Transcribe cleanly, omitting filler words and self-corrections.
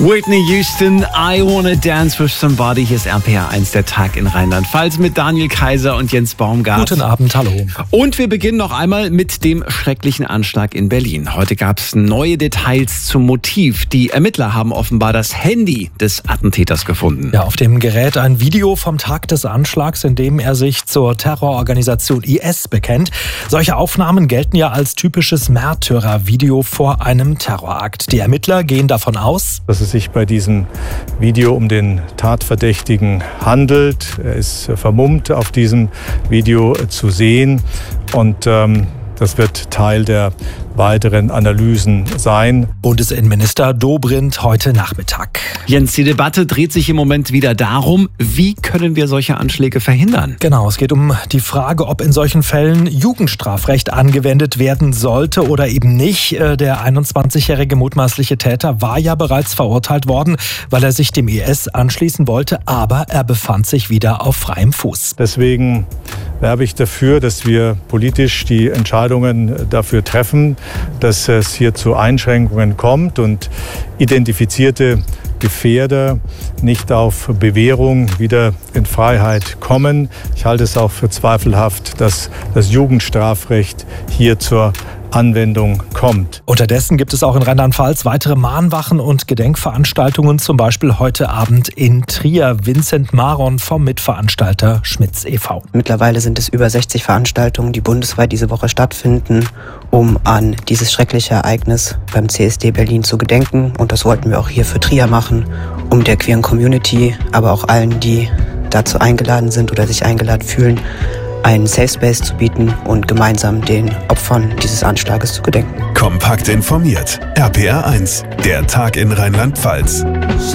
Whitney Houston, I Wanna Dance with Somebody. Hier ist RPR 1, der Tag in Rheinland-Pfalz mit Daniel Kaiser und Jens Baumgart. Guten Abend, hallo. Und wir beginnen noch einmal mit dem schrecklichen Anschlag in Berlin. Heute gab es neue Details zum Motiv. Die Ermittler haben offenbar das Handy des Attentäters gefunden. Ja, auf dem Gerät ein Video vom Tag des Anschlags, in dem er sich zur Terrororganisation IS bekennt. Solche Aufnahmen gelten ja als typisches Märtyrervideo vor einem Terrorakt. Die Ermittler gehen davon aus, dass es sich bei diesem Video um den Tatverdächtigen handelt. Er ist vermummt auf diesem Video zu sehen und das wird Teil der weiteren Analysen sein. Bundesinnenminister Dobrindt heute Nachmittag. Jens, die Debatte dreht sich im Moment wieder darum, wie können wir solche Anschläge verhindern? Genau, es geht um die Frage, ob in solchen Fällen Jugendstrafrecht angewendet werden sollte oder eben nicht. Der 21-jährige mutmaßliche Täter war ja bereits verurteilt worden, weil er sich dem IS anschließen wollte, aber er befand sich wieder auf freiem Fuß. Deswegen werbe ich dafür, dass wir politisch die Entscheidungen dafür treffen, dass es hier zu Einschränkungen kommt und identifizierte Gefährder nicht auf Bewährung wieder in Freiheit kommen. Ich halte es auch für zweifelhaft, dass das Jugendstrafrecht hier zur Anwendung kommt. Unterdessen gibt es auch in Rheinland-Pfalz weitere Mahnwachen und Gedenkveranstaltungen, zum Beispiel heute Abend in Trier. Vincent Maron vom Mitveranstalter Schmitz e.V. Mittlerweile sind es über 60 Veranstaltungen, die bundesweit diese Woche stattfinden, um an dieses schreckliche Ereignis beim CSD Berlin zu gedenken. Und das wollten wir auch hier für Trier machen, um der queeren Community, aber auch allen, die dazu eingeladen sind oder sich eingeladen fühlen, einen Safe Space zu bieten und gemeinsam den Opfern dieses Anschlages zu gedenken. Kompakt informiert. RPR 1, der Tag in Rheinland-Pfalz.